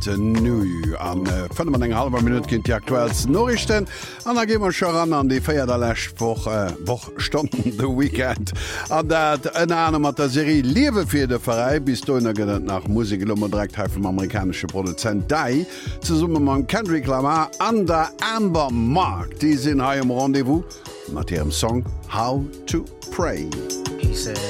nu an 5,5 Minuten kind die aktuellsten Norrichten an da gehen wir schon ran an die Feier der Woch Stunden de Weekend an dat en an mat der Serie Liewe fir de Verein bis du gedet nach Musik direkt vom amerikanische Produzent Dai zu summe man Kendrick Lamar an der Amber Mark die sind ha im Rendezvous mat ihrem Song How to Pray. He said